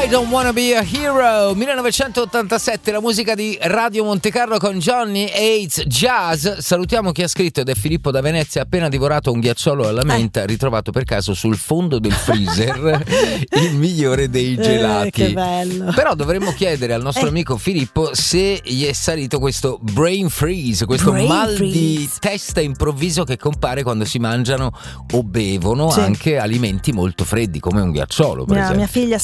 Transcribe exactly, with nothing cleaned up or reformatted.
I Don't Wanna Be a Hero, millenovecentottantasette, la musica di Radio Montecarlo con Johnny Hates Jazz. Salutiamo chi ha scritto, ed è Filippo da Venezia. Appena divorato un ghiacciolo alla menta, eh. ritrovato per caso sul fondo del freezer il migliore dei gelati. Eh, che bello. Però dovremmo chiedere al nostro eh. amico Filippo se gli è salito questo brain freeze, questo brain mal freeze. di testa improvviso che compare quando si mangiano o bevono sì. anche alimenti molto freddi come un ghiacciolo, per mia, esempio. Mia figlia